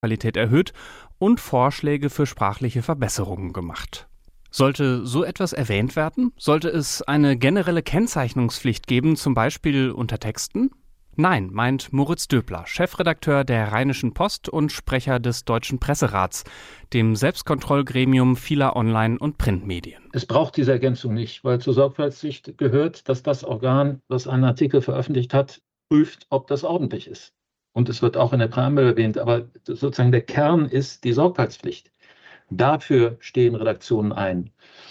Qualität erhöht und Vorschläge für sprachliche Verbesserungen gemacht. Sollte so etwas erwähnt werden? Sollte es eine generelle Kennzeichnungspflicht geben, zum Beispiel unter Texten? Nein, meint Moritz Döbler, Chefredakteur der Rheinischen Post und Sprecher des Deutschen Presserats, dem Selbstkontrollgremium vieler Online- und Printmedien. Es braucht diese Ergänzung nicht, weil zur Sorgfaltspflicht gehört, dass das Organ, das einen Artikel veröffentlicht hat, prüft, ob das ordentlich ist. Und es wird auch in der Präambel erwähnt, aber sozusagen der Kern ist die Sorgfaltspflicht. Dafür stehen Redaktionen ein.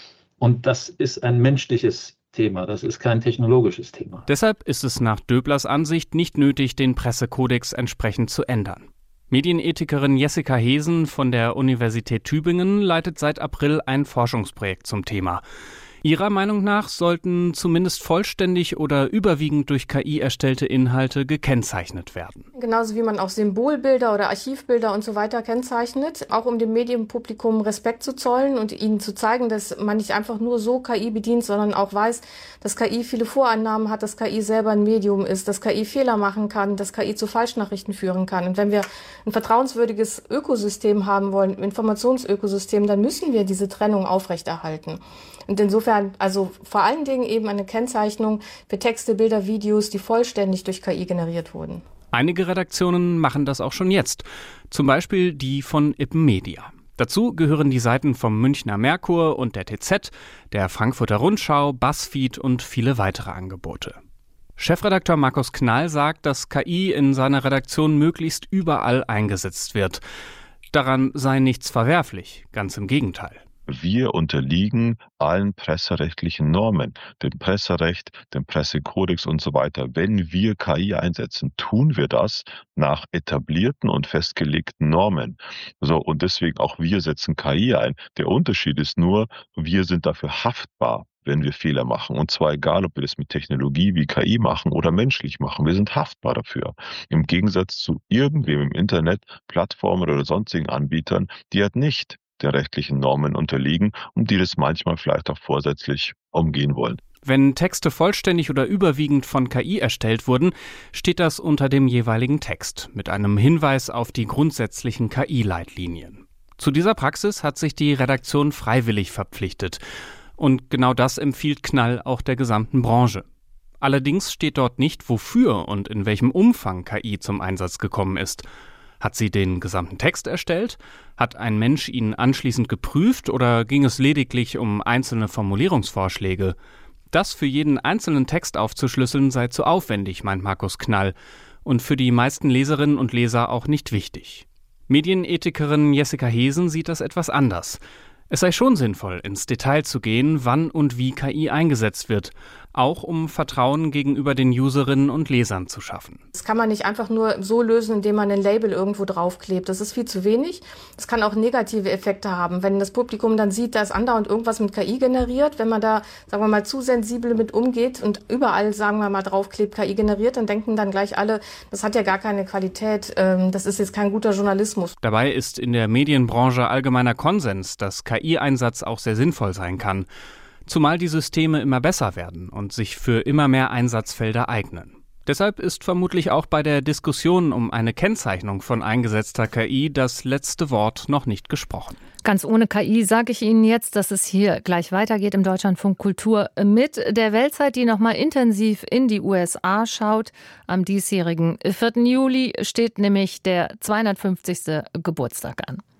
Und das ist ein menschliches Thema, das ist kein technologisches Thema. Deshalb ist es nach Döblers Ansicht nicht nötig, den Pressekodex entsprechend zu ändern. Medienethikerin Jessica Hesen von der Universität Tübingen leitet seit April ein Forschungsprojekt zum Thema. Ihrer Meinung nach sollten zumindest vollständig oder überwiegend durch KI erstellte Inhalte gekennzeichnet werden. Genauso wie man auch Symbolbilder oder Archivbilder und so weiter kennzeichnet, auch um dem Medienpublikum Respekt zu zollen und ihnen zu zeigen, dass man nicht einfach nur so KI bedient, sondern auch weiß, dass KI viele Vorannahmen hat, dass KI selber ein Medium ist, dass KI Fehler machen kann, dass KI zu Falschnachrichten führen kann. Und wenn wir ein vertrauenswürdiges Ökosystem haben wollen, ein Informationsökosystem, dann müssen wir diese Trennung aufrechterhalten. Und insofern, also vor allen Dingen eben eine Kennzeichnung für Texte, Bilder, Videos, die vollständig durch KI generiert wurden. Einige Redaktionen machen das auch schon jetzt, zum Beispiel die von Ippen Media. Dazu gehören die Seiten vom Münchner Merkur und der TZ, der Frankfurter Rundschau, BuzzFeed und viele weitere Angebote. Chefredakteur Markus Knall sagt, dass KI in seiner Redaktion möglichst überall eingesetzt wird. Daran sei nichts verwerflich, ganz im Gegenteil. Wir unterliegen allen presserechtlichen Normen, dem Presserecht, dem Pressekodex und so weiter. Wenn wir KI einsetzen, tun wir das nach etablierten und festgelegten Normen. So, und deswegen auch wir setzen KI ein. Der Unterschied ist nur, wir sind dafür haftbar, wenn wir Fehler machen. Und zwar egal, ob wir das mit Technologie wie KI machen oder menschlich machen. Wir sind haftbar dafür. Im Gegensatz zu irgendwem im Internet, Plattformen oder sonstigen Anbietern, die halt nicht der rechtlichen Normen unterliegen und die das manchmal vielleicht auch vorsätzlich umgehen wollen. Wenn Texte vollständig oder überwiegend von KI erstellt wurden, steht das unter dem jeweiligen Text mit einem Hinweis auf die grundsätzlichen KI-Leitlinien. Zu dieser Praxis hat sich die Redaktion freiwillig verpflichtet. Und genau das empfiehlt Knall auch der gesamten Branche. Allerdings steht dort nicht, wofür und in welchem Umfang KI zum Einsatz gekommen ist. Hat sie den gesamten Text erstellt? Hat ein Mensch ihn anschließend geprüft oder ging es lediglich um einzelne Formulierungsvorschläge? Das für jeden einzelnen Text aufzuschlüsseln sei zu aufwendig, meint Markus Knall, und für die meisten Leserinnen und Leser auch nicht wichtig. Medienethikerin Jessica Hesen sieht das etwas anders. Es sei schon sinnvoll, ins Detail zu gehen, wann und wie KI eingesetzt wird, auch um Vertrauen gegenüber den Userinnen und Lesern zu schaffen. Das kann man nicht einfach nur so lösen, indem man ein Label irgendwo draufklebt. Das ist viel zu wenig. Das kann auch negative Effekte haben. Wenn das Publikum dann sieht, da ist andauernd irgendwas mit KI generiert, wenn man da, sagen wir mal, zu sensibel mit umgeht und überall, sagen wir mal, draufklebt, KI generiert, dann denken dann gleich alle, das hat ja gar keine Qualität, das ist jetzt kein guter Journalismus. Dabei ist in der Medienbranche allgemeiner Konsens, dass KI-Einsatz auch sehr sinnvoll sein kann. Zumal die Systeme immer besser werden und sich für immer mehr Einsatzfelder eignen. Deshalb ist vermutlich auch bei der Diskussion um eine Kennzeichnung von eingesetzter KI das letzte Wort noch nicht gesprochen. Ganz ohne KI sage ich Ihnen jetzt, dass es hier gleich weitergeht im Deutschlandfunk Kultur mit der Weltzeit, die nochmal intensiv in die USA schaut. Am diesjährigen 4. Juli steht nämlich der 250. Geburtstag an.